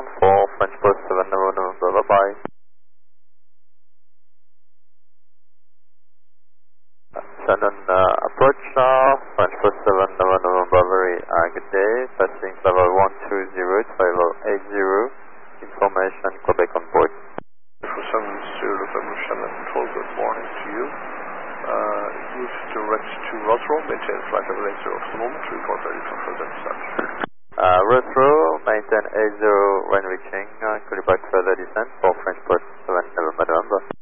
ground for French Post 7 November, bye-bye. Shannon approach French Post 7 November, very good day, passing level 120 to level 80, information Quebec on board. For 7 November, Shannon, control, good morning to you. Use direct to Roswell, maintain flight level 80 for the moment, report ready for further descent. Roswell, maintain 80 when reaching, call you back further descent for French Post 7 November.